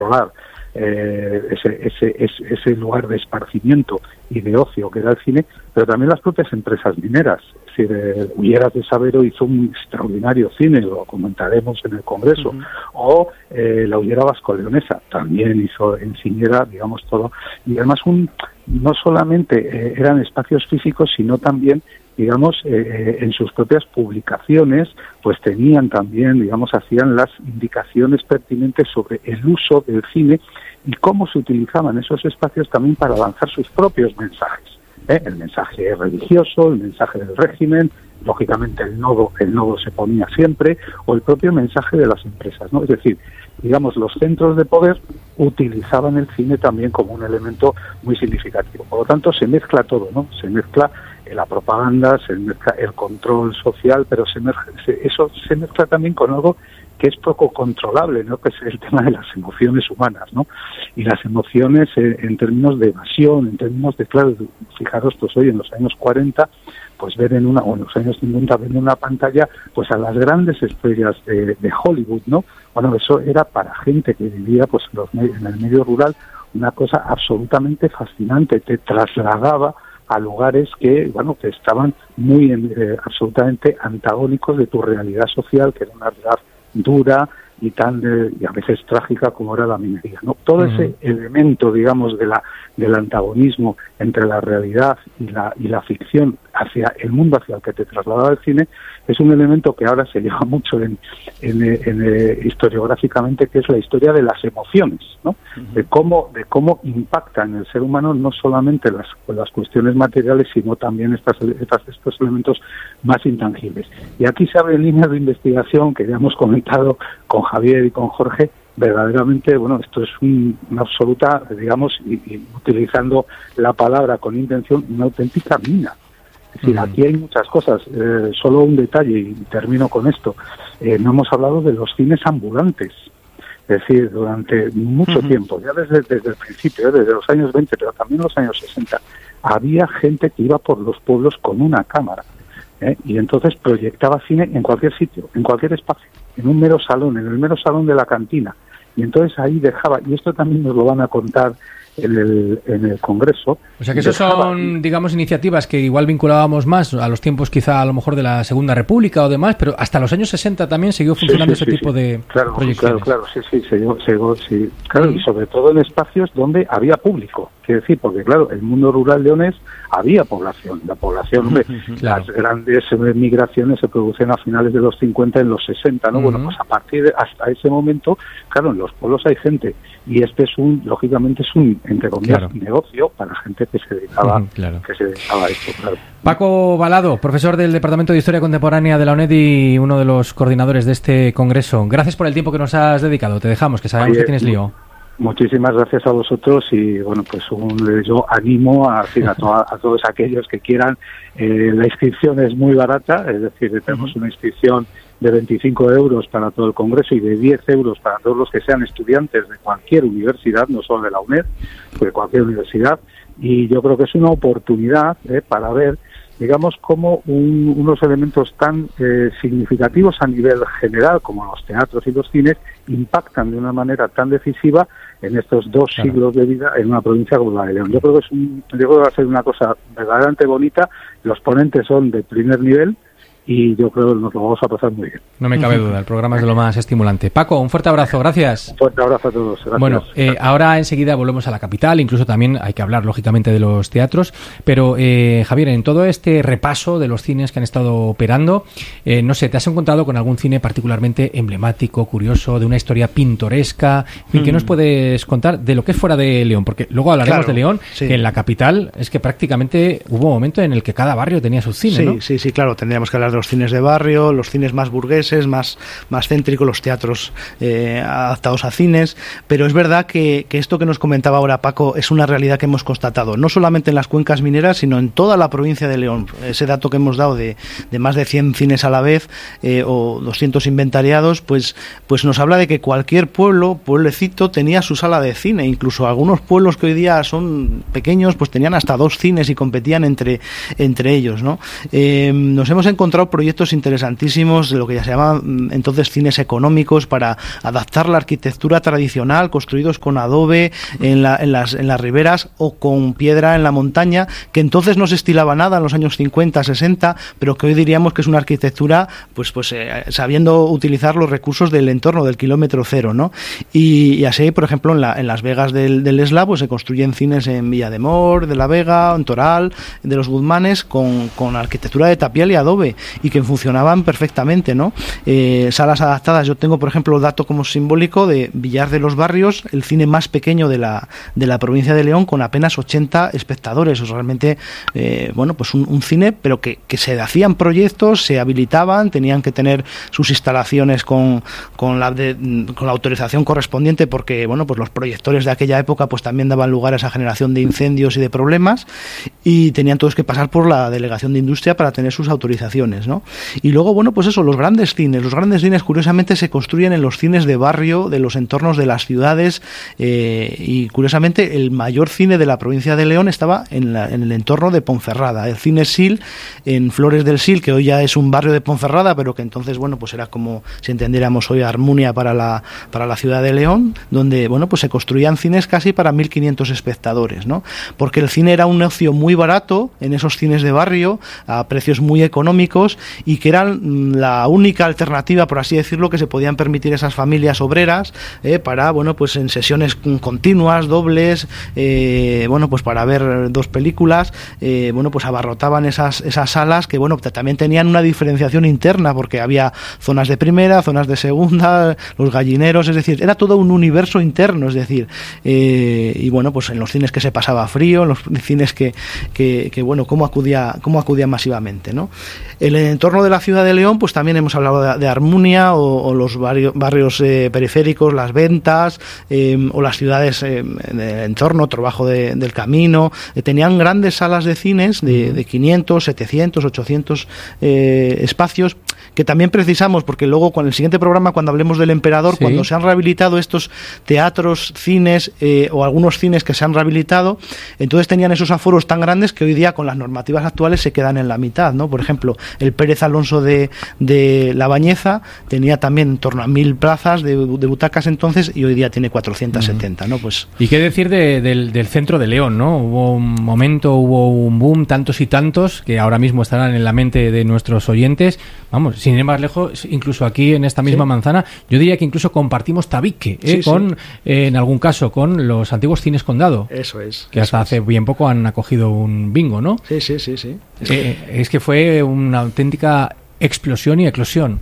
controlar ese lugar de esparcimiento y de ocio que era el cine, pero también las propias empresas mineras. Es decir, Hulleras de Sabero hizo un extraordinario cine, lo comentaremos en el Congreso, o la Hullera Vasco-Leonesa también hizo en Ciñera, digamos, todo, y además no solamente eran espacios físicos, sino también, digamos, en sus propias publicaciones, pues tenían también, digamos, hacían las indicaciones pertinentes sobre el uso del cine y cómo se utilizaban esos espacios también para lanzar sus propios mensajes. El mensaje religioso, el mensaje del régimen, lógicamente el nodo se ponía siempre, o el propio mensaje de las empresas, ¿no? Es decir, digamos, los centros de poder utilizaban el cine también como un elemento muy significativo. Por lo tanto, se mezcla todo, ¿no? Se mezcla la propaganda, se mezcla el control social, pero eso se mezcla también con algo que es poco controlable, ¿no? Que es el tema de las emociones humanas, ¿no? Y las emociones en términos de evasión, en términos de, claro, fijaros, pues hoy en los años 40, pues ver en los años 50 ver en una pantalla, pues a las grandes estrellas de Hollywood, ¿no? Bueno, eso era para gente que vivía, pues en el medio rural, una cosa absolutamente fascinante, te trasladaba a lugares que, bueno, que estaban muy absolutamente antagónicos de tu realidad social, que era una realidad dura y y a veces trágica como era la minería, ¿no? Todo ese elemento, digamos, del antagonismo entre la realidad y la ficción hacia el mundo hacia el que te trasladaba el cine, es un elemento que ahora se lleva mucho historiográficamente, que es la historia de las emociones, ¿no? De cómo impacta en el ser humano no solamente las cuestiones materiales, sino también estos elementos más intangibles. Y aquí se abren líneas de investigación que ya hemos comentado con Javier y con Jorge. Verdaderamente, bueno, esto es una absoluta, digamos, y utilizando la palabra con intención, una auténtica mina. Es decir, aquí hay muchas cosas. Solo un detalle, y termino con esto. No hemos hablado de los cines ambulantes. Es decir, durante mucho tiempo, ya desde el principio, desde los años 20, pero también los años 60, había gente que iba por los pueblos con una cámara, y entonces proyectaba cine en cualquier sitio, en cualquier espacio, en un mero salón, en el mero salón de la cantina. Y entonces ahí dejaba, y esto también nos lo van a contar en el Congreso. O sea que eso son, digamos, iniciativas que igual vinculábamos más a los tiempos quizá a lo mejor de la Segunda República o demás, pero hasta los años 60 también siguió funcionando ese tipo de proyecciones. Claro, sí. Claro, y sobre todo en espacios donde había público. Quiero decir, porque claro, el mundo rural leonés había población. La población, hombre, las grandes migraciones se producen a finales de los 50, en los 60, ¿no? Bueno, pues a partir de hasta ese momento, claro, en los pueblos hay gente, y lógicamente es un, entre comillas, negocio para gente que se dedicaba a esto, claro. Paco Balado, profesor del Departamento de Historia Contemporánea de la UNED y uno de los coordinadores de este congreso. Gracias por el tiempo que nos has dedicado. Te dejamos, que sabemos que tienes lío. Muchísimas gracias a vosotros y bueno, pues yo animo a todos aquellos que quieran. La inscripción es muy barata, es decir, tenemos una inscripción de 25 euros para todo el Congreso y de 10 euros para todos los que sean estudiantes de cualquier universidad, no solo de la UNED, de cualquier universidad, y yo creo que es una oportunidad para ver, digamos, cómo unos elementos tan significativos a nivel general como los teatros y los cines impactan de una manera tan decisiva en estos 2 siglos de vida en una provincia como la de León. Yo creo que va a ser una cosa verdaderamente bonita. Los ponentes son de primer nivel y yo creo que nos lo vamos a pasar muy bien. No me cabe duda, el programa es de lo más estimulante. Paco, un fuerte abrazo, gracias. Un fuerte abrazo a todos. Gracias. Bueno, ahora enseguida volvemos a la capital, incluso también hay que hablar lógicamente de los teatros, pero Javier, en todo este repaso de los cines que han estado operando, no sé, ¿te has encontrado con algún cine particularmente emblemático, curioso, de una historia pintoresca? ¿Qué nos puedes contar de lo que es fuera de León? Porque luego hablaremos de León, que en la capital es que prácticamente hubo un momento en el que cada barrio tenía su cine, ¿no? Sí, claro, tendríamos que hablar de los cines de barrio, los cines más burgueses, más céntricos, los teatros adaptados a cines, pero es verdad que esto que nos comentaba ahora Paco es una realidad que hemos constatado, no solamente en las cuencas mineras, sino en toda la provincia de León. Ese dato que hemos dado de más de 100 cines a la vez o 200 inventariados, pues nos habla de que cualquier pueblecito tenía su sala de cine, incluso algunos pueblos que hoy día son pequeños, pues tenían hasta 2 cines y competían entre ellos, ¿no? Nos hemos encontrado encontrado proyectos interesantísimos de lo que ya se llamaban entonces cines económicos para adaptar la arquitectura tradicional, construidos con adobe en las riberas o con piedra en la montaña, que entonces no se estilaba nada en los años 50, 60, pero que hoy diríamos que es una arquitectura pues sabiendo utilizar los recursos del entorno, del kilómetro cero, ¿no? Y así, por ejemplo, en Las Vegas del Esla, pues se construyen cines en Villa de Mor, de la Vega, en Toral, de los Guzmanes, con arquitectura de tapial y adobe, y que funcionaban perfectamente, ¿no? Salas adaptadas. Yo tengo, por ejemplo, el dato como simbólico de Villar de los Barrios, el cine más pequeño de la provincia de León, con apenas 80 espectadores. O sea, realmente, pues un cine, pero que se hacían proyectos, se habilitaban, tenían que tener sus instalaciones con la autorización correspondiente, porque pues los proyectores de aquella época pues también daban lugar a esa generación de incendios y de problemas, y tenían todos que pasar por la delegación de industria para tener sus autorizaciones, ¿no? Y luego, pues eso, los grandes cines curiosamente se construyen en los cines de barrio de los entornos de las ciudades, y curiosamente el mayor cine de la provincia de León estaba en el entorno de Ponferrada, el cine Sil en Flores del Sil, que hoy ya es un barrio de Ponferrada, pero que entonces pues era como si entendiéramos hoy Armunia para la ciudad de León, donde pues se construían cines casi para 1.500 espectadores, ¿no? Porque el cine era un negocio muy barato en esos cines de barrio, a precios muy económicos, y que eran la única alternativa, por así decirlo, que se podían permitir esas familias obreras para, pues en sesiones continuas, dobles, pues para ver dos películas, pues abarrotaban esas salas que, también tenían una diferenciación interna, porque había zonas de primera, zonas de segunda, los gallineros, es decir, era todo un universo interno, es decir, y pues en los cines que se pasaba frío, en los cines que cómo acudía masivamente, ¿no? En el entorno de la ciudad de León, pues también hemos hablado de Armunia o los barrios periféricos, las Ventas, o las ciudades de entorno, Trabajo del Camino, tenían grandes salas de cines de 500, 700, 800 espacios, que también precisamos, porque luego con el siguiente programa, cuando hablemos del Emperador, ¿sí?, cuando se han rehabilitado estos teatros, cines, o algunos cines que se han rehabilitado, entonces tenían esos aforos tan grandes que hoy día con las normativas actuales se quedan en la mitad, ¿no? Por ejemplo, el Pérez Alonso de La Bañeza tenía también en torno a 1.000 plazas de butacas entonces, y hoy día tiene 470, ¿no? Pues... ¿Y qué decir del centro de León, ¿no? Hubo un boom, tantos y tantos, que ahora mismo estarán en la mente de nuestros oyentes. Vamos, sin ir más lejos, incluso aquí en esta misma manzana, yo diría que incluso compartimos tabique, en algún caso, con los antiguos cines Condado. Eso es. Que hasta hace bien poco han acogido un bingo, ¿no? Sí. Es que fue una auténtica explosión y eclosión.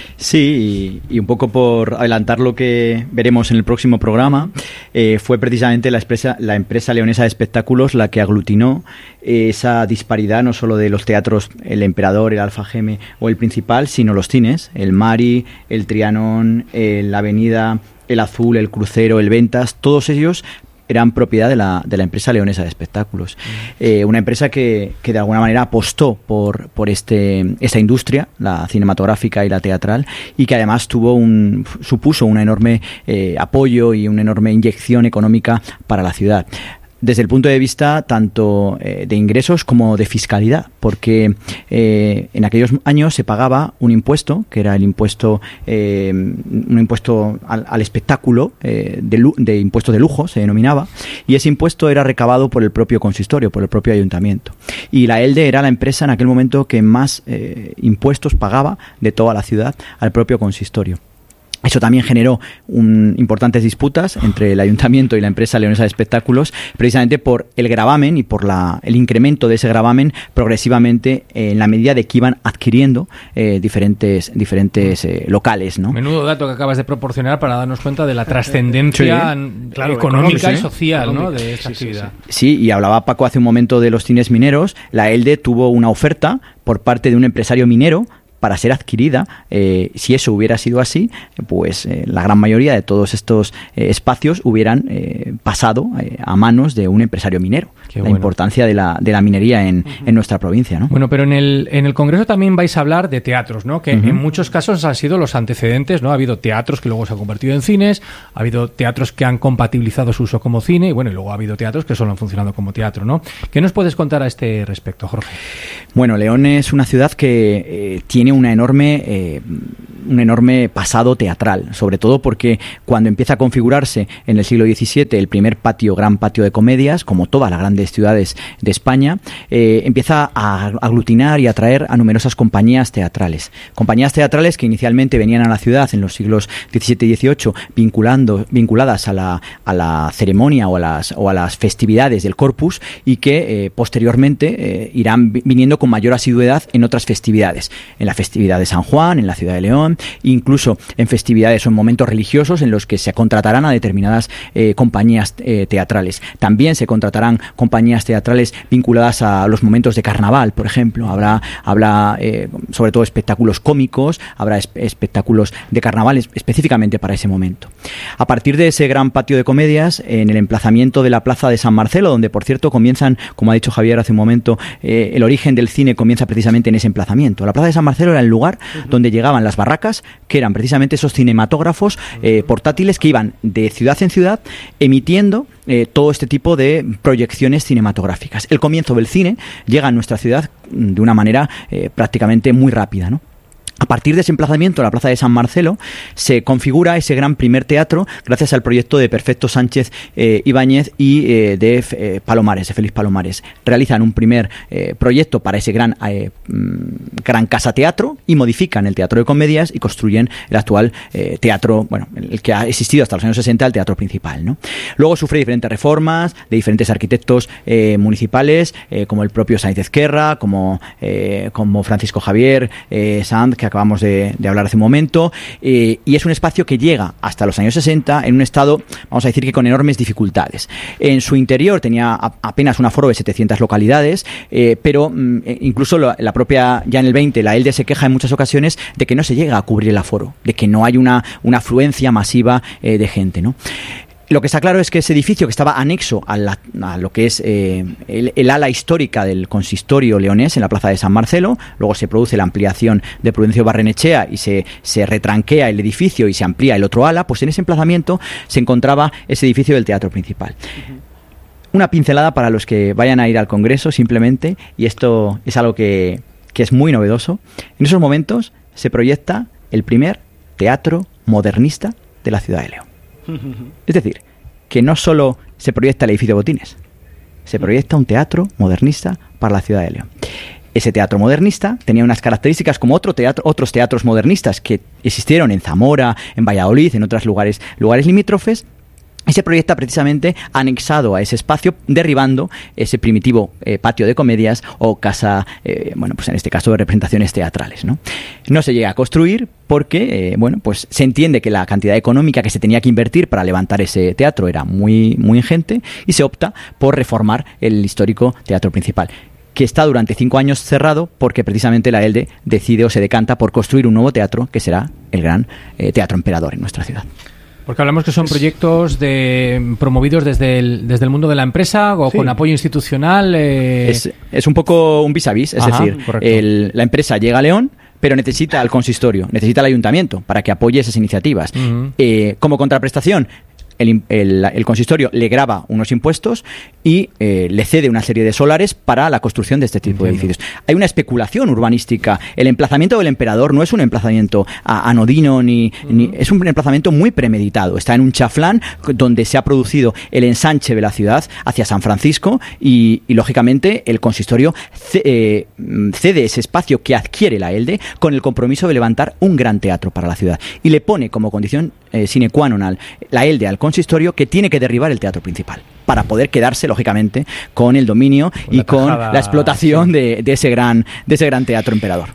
Sí, y un poco por adelantar lo que veremos en el próximo programa, fue precisamente la empresa leonesa de espectáculos la que aglutinó esa disparidad, no solo de los teatros, el Emperador, el Alfa Geme o el Principal, sino los cines, el Mari, el Trianón, la Avenida, el Azul, el Crucero, el Ventas, todos ellos eran propiedad de la empresa leonesa de espectáculos. Una empresa que de alguna manera apostó por esta industria, la cinematográfica y la teatral, y que además supuso un enorme apoyo y una enorme inyección económica para la ciudad, desde el punto de vista tanto de ingresos como de fiscalidad, porque en aquellos años se pagaba un impuesto, que era un impuesto al espectáculo, de impuesto de lujo, se denominaba, y ese impuesto era recabado por el propio consistorio, por el propio ayuntamiento. Y la ELDE era la empresa en aquel momento que más impuestos pagaba de toda la ciudad al propio consistorio. Eso también generó importantes disputas entre el ayuntamiento y la empresa leonesa de espectáculos, precisamente por el gravamen y por el incremento de ese gravamen progresivamente en la medida de que iban adquiriendo diferentes locales, ¿no? Menudo dato que acabas de proporcionar para darnos cuenta de la trascendencia económica y social, ¿no?, de esta actividad. Sí, y hablaba Paco hace un momento de los cines mineros. La ELDE tuvo una oferta por parte de un empresario minero para ser adquirida. Si eso hubiera sido así, pues la gran mayoría de todos estos espacios hubieran pasado a manos de un empresario minero. Qué la importancia de la minería en nuestra provincia, ¿no? Bueno, pero en el Congreso también vais a hablar de teatros, ¿no? Que en muchos casos han sido los antecedentes, ¿no? Ha habido teatros que luego se han convertido en cines, ha habido teatros que han compatibilizado su uso como cine y bueno, y luego ha habido teatros que solo han funcionado como teatro, ¿no? ¿Qué nos puedes contar a este respecto, Jorge? Bueno, León es una ciudad que tiene un enorme pasado teatral, sobre todo porque cuando empieza a configurarse en el siglo XVII el primer gran patio de comedias, como todas las grandes ciudades de España, empieza a aglutinar y atraer a numerosas compañías teatrales. Compañías teatrales que inicialmente venían a la ciudad en los siglos XVII y XVIII vinculadas a la ceremonia o a las festividades del Corpus y que posteriormente irán viniendo con mayor asiduidad en otras festividades. En la festividad de San Juan, en la ciudad de León, incluso en festividades o en momentos religiosos en los que se contratarán a determinadas compañías teatrales. También se contratarán compañías teatrales vinculadas a los momentos de carnaval, por ejemplo. Habrá sobre todo espectáculos cómicos, habrá espectáculos de carnaval específicamente para ese momento. A partir de ese gran patio de comedias, en el emplazamiento de la plaza de San Marcelo, donde por cierto comienzan, como ha dicho Javier hace un momento, el origen del cine comienza precisamente en ese emplazamiento. La plaza de San Marcelo era el lugar donde llegaban las barracas, que eran precisamente esos cinematógrafos portátiles que iban de ciudad en ciudad emitiendo todo este tipo de proyecciones cinematográficas. El comienzo del cine llega a nuestra ciudad de una manera prácticamente muy rápida, ¿no? A partir de ese emplazamiento, la plaza de San Marcelo, se configura ese gran primer teatro gracias al proyecto de Perfecto Sánchez Ibáñez y de Palomares, de Félix Palomares. Realizan un primer proyecto para ese gran casa teatro y modifican el teatro de comedias y construyen el actual teatro, bueno, el que ha existido hasta los años 60, el teatro principal, ¿no? Luego sufre diferentes reformas de diferentes arquitectos municipales, como el propio Sáenz Ezquerra, como Francisco Javier Sanz, que acabamos de hablar hace un momento, y es un espacio que llega hasta los años 60 en un estado, vamos a decir que con enormes dificultades. En su interior tenía apenas un aforo de 700 localidades, pero incluso la propia, ya en el 20, la ELDE se queja en muchas ocasiones de que no se llega a cubrir el aforo, de que no hay una afluencia masiva de gente, ¿no? Lo que está claro es que ese edificio que estaba anexo a lo que es el ala histórica del consistorio leonés en la plaza de San Marcelo, luego se produce la ampliación de Prudencio Barrenechea y se retranquea el edificio y se amplía el otro ala, pues en ese emplazamiento se encontraba ese edificio del teatro principal. Una pincelada para los que vayan a ir al Congreso simplemente, y esto es algo que es muy novedoso. En esos momentos se proyecta el primer teatro modernista de la ciudad de León. Es decir, que no solo se proyecta el edificio Botines, se proyecta un teatro modernista para la ciudad de León. Ese teatro modernista tenía unas características como otros teatros modernistas que existieron en Zamora, en Valladolid, en otros lugares limítrofes, y se proyecta precisamente anexado a ese espacio, derribando ese primitivo patio de comedias o casa, pues en este caso de representaciones teatrales, ¿no? No se llega a construir porque, pues se entiende que la cantidad económica que se tenía que invertir para levantar ese teatro era muy, muy ingente y se opta por reformar el histórico teatro principal, que está durante 5 años cerrado porque precisamente la ELDE decide o se decanta por construir un nuevo teatro que será el gran Teatro Emperador en nuestra ciudad. Porque hablamos que son proyectos promovidos desde el mundo de la empresa o con apoyo institucional. Es un poco un vis a vis, es decir, la empresa llega a León, pero necesita al consistorio, necesita al ayuntamiento para que apoye esas iniciativas. Como contraprestación, el consistorio le grava unos impuestos y le cede una serie de solares para la construcción de este tipo de edificios. Hay una especulación urbanística. El emplazamiento del Emperador no es un emplazamiento anodino ni es un emplazamiento muy premeditado. Está en un chaflán donde se ha producido el ensanche de la ciudad hacia San Francisco y lógicamente el consistorio cede ese espacio que adquiere la ELDE con el compromiso de levantar un gran teatro para la ciudad y le pone como condición sine qua non la ELDE al consistorio que tiene que derribar el teatro principal para poder quedarse lógicamente con el dominio y con la explotación de ese gran teatro Emperador.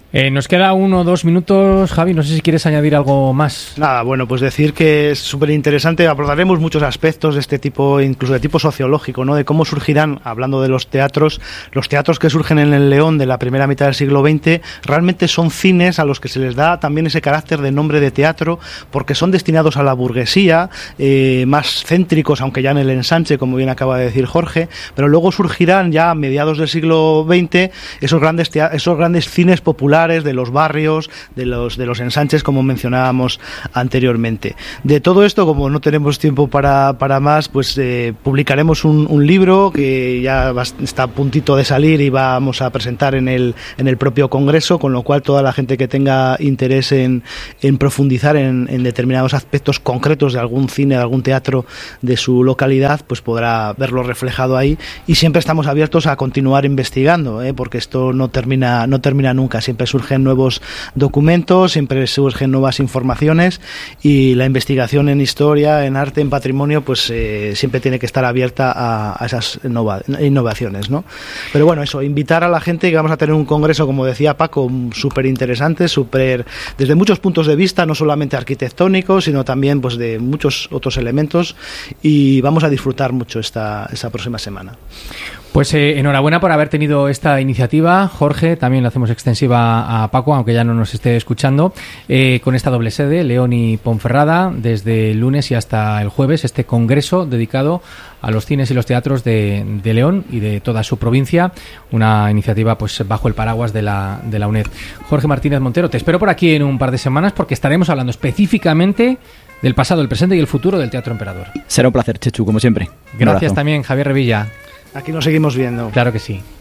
Nos queda 1 o 2 minutos, Javi, no sé si quieres añadir algo más. Nada, bueno, pues decir que es súper interesante, abordaremos muchos aspectos de este tipo, incluso de tipo sociológico, ¿no? De cómo surgirán, hablando de los teatros que surgen en el León de la primera mitad del siglo XX, realmente son cines a los que se les da también ese carácter de nombre de teatro, porque son destinados a la burguesía, más céntricos, aunque ya en el ensanche, como bien acaba de decir Jorge, pero luego surgirán ya a mediados del siglo XX esos grandes cines populares de los barrios, de los ensanches, como mencionábamos anteriormente. De todo esto, como no tenemos tiempo para más, pues publicaremos un libro que ya está a puntito de salir y vamos a presentar en el propio congreso, con lo cual toda la gente que tenga interés en profundizar en determinados aspectos concretos de algún cine, de algún teatro de su localidad, pues podrá verlo reflejado ahí, y siempre estamos abiertos a continuar investigando, porque esto no termina nunca, siempre surgen nuevos documentos, siempre surgen nuevas informaciones, y la investigación en historia, en arte, en patrimonio, pues siempre tiene que estar abierta a esas innovaciones, ¿no? Pero bueno, eso, invitar a la gente, que vamos a tener un congreso, como decía Paco, súper interesante, desde muchos puntos de vista, no solamente arquitectónicos, sino también pues de muchos otros elementos, y vamos a disfrutar mucho esta próxima semana. Pues enhorabuena por haber tenido esta iniciativa, Jorge, también la hacemos extensiva a Paco, aunque ya no nos esté escuchando, con esta doble sede, León y Ponferrada, desde el lunes y hasta el jueves, este congreso dedicado a los cines y los teatros de León y de toda su provincia, una iniciativa pues bajo el paraguas de la UNED. Jorge Martínez Montero, te espero por aquí en un par de semanas, porque estaremos hablando específicamente del pasado, el presente y el futuro del Teatro Emperador. Será un placer, Chechu, como siempre. Gracias también, Javier Revilla. Aquí nos seguimos viendo. Claro que sí.